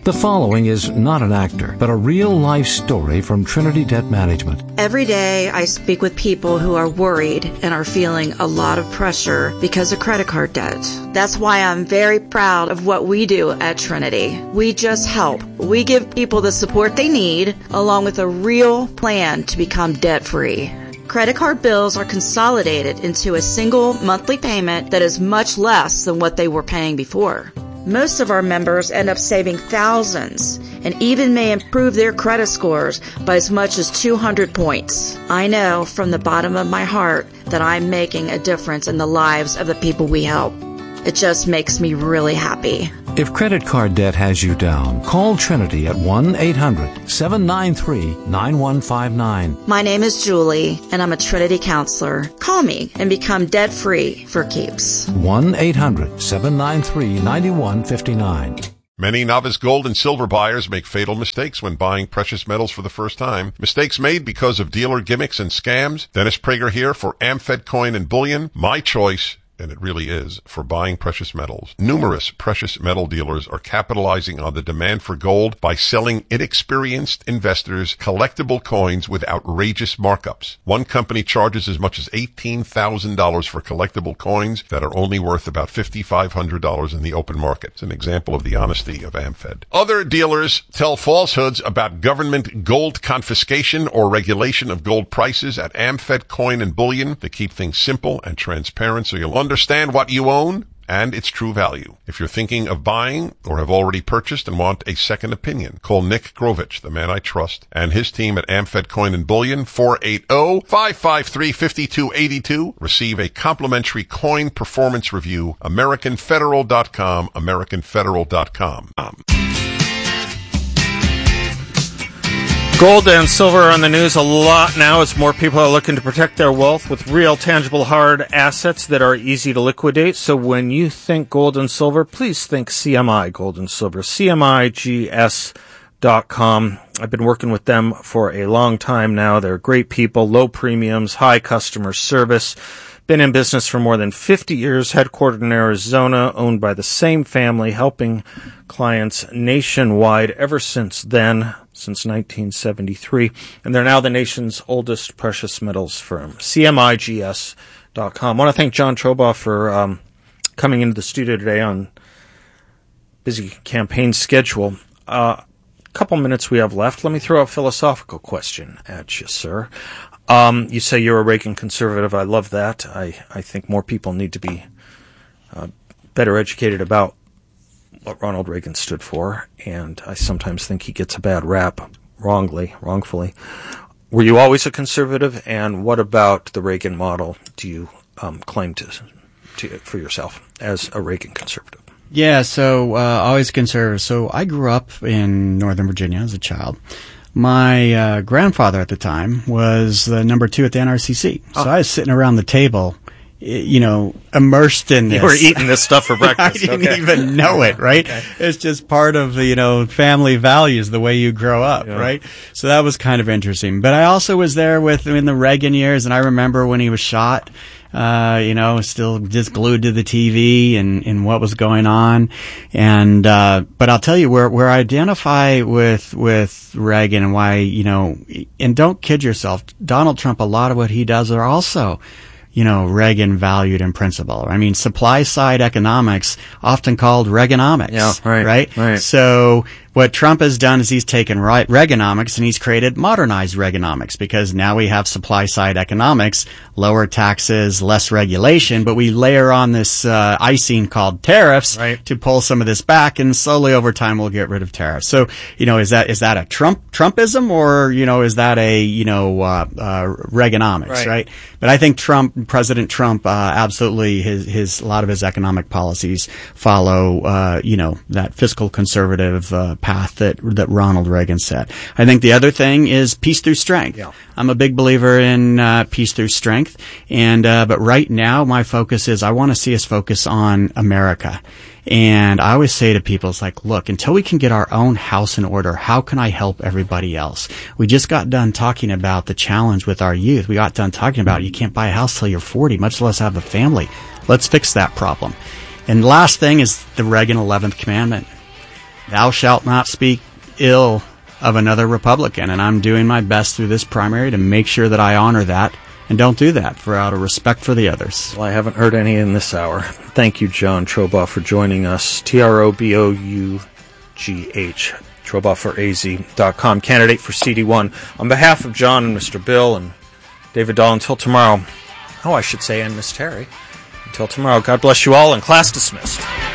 The following is not an actor, but a real-life story from Trinity Debt Management. Every day I speak with people who are worried and are feeling a lot of pressure because of credit card debt. That's why I'm very proud of what we do at Trinity. We just help. We give people the support they need, along with a real plan to become debt-free. Credit card bills are consolidated into a single monthly payment that is much less than what they were paying before. Most of our members end up saving thousands and even may improve their credit scores by as much as 200 points. I know from the bottom of my heart that I'm making a difference in the lives of the people we help. It just makes me really happy. If credit card debt has you down, call Trinity at 1-800-793-9159. My name is Julie, and I'm a Trinity counselor. Call me and become debt-free for keeps. 1-800-793-9159. Many novice gold and silver buyers make fatal mistakes when buying precious metals for the first time. Mistakes made because of dealer gimmicks and scams. Dennis Prager here for Amfed Coin and Bullion. My choice, and it really is, for buying precious metals. Numerous precious metal dealers are capitalizing on the demand for gold by selling inexperienced investors collectible coins with outrageous markups. One company charges as much as $18,000 for collectible coins that are only worth about $5,500 in the open market. It's an example of the honesty of Amfed. Other dealers tell falsehoods about government gold confiscation or regulation of gold prices at Amfed Coin and Bullion to keep things simple and transparent so you'll understand what you own and its true value. If you're thinking of buying or have already purchased and want a second opinion, call Nick Grovich, the man I trust, and his team at Amfed Coin and Bullion, 480-553-5282. Receive a complimentary coin performance review, AmericanFederal.com, AmericanFederal.com. Gold and silver are on the news a lot now as more people are looking to protect their wealth with real, tangible, hard assets that are easy to liquidate. So when you think gold and silver, please think CMI Gold and Silver, CMIGS.com. I've been working with them for a long time now. They're great people, low premiums, high customer service. Been in business for more than 50 years, headquartered in Arizona, owned by the same family, helping clients nationwide ever since then, since 1973. And they're now the nation's oldest precious metals firm, CMIGS.com. I want to thank John Trobaugh for coming into the studio today on busy campaign schedule. Couple minutes we have left. Let me throw a philosophical question at you, sir. You say you're a Reagan conservative. I love that. I think more people need to be better educated about what Ronald Reagan stood for, and I sometimes think he gets a bad rap, wrongfully. Were you always a conservative, and what about the Reagan model do you claim to for yourself as a Reagan conservative? Yeah, so always conservative. So I grew up in Northern Virginia as a child. My grandfather at the time was the number 2 at the NRCC. So I was sitting around the table, immersed in this. You were eating this stuff for breakfast. I didn't even know it, right? Okay. It's just part of, family values, the way you grow up, right? So that was kind of interesting. But I also was there in the Reagan years, and I remember when he was shot. Still just glued to the TV and what was going on. And, but I'll tell you where I identify with Reagan and why, and don't kid yourself, Donald Trump, a lot of what he does are also, Reagan valued in principle. I mean, supply side economics, often called Reaganomics. Yeah, right. So what Trump has done is he's taken Reaganomics and he's created modernized Reaganomics, because now we have supply side economics, lower taxes, less regulation, but we layer on this icing called tariffs to pull some of this back, and slowly over time we'll get rid of tariffs. So, is that a Trumpism, or, is that a, Reaganomics, right? But I think President Trump, absolutely a lot of his economic policies follow, that fiscal conservative path that Ronald Reagan set. I think the other thing is peace through strength. Yeah. I'm a big believer in peace through strength, and but right now my focus is I want to see us focus on America. And I always say to people, it's like, look, until we can get our own house in order, how can I help everybody else? We just got done talking about the challenge with our youth. We got done talking about you can't buy a house till you're 40, much less have a family. Let's fix that problem. And the last thing is the Reagan 11th commandment. thou shalt not speak ill of another Republican, and I'm doing my best through this primary to make sure that I honor that and don't do that out of respect for the others. Well, I haven't heard any in this hour. Thank you, John Troboff, for joining us. TROBOUGH, TroboffForAZ.com, candidate for CD1. On behalf of John and Mr. Bill and David Dahl, until tomorrow, I should say, and Miss Terry, until tomorrow, God bless you all, and class dismissed.